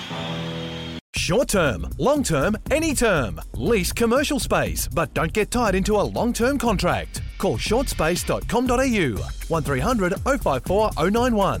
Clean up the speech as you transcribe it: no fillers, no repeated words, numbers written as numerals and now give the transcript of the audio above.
Short term, long term, any term. Lease commercial space, but don't get tied into a long-term contract. Call shortspace.com.au 1300 054 091.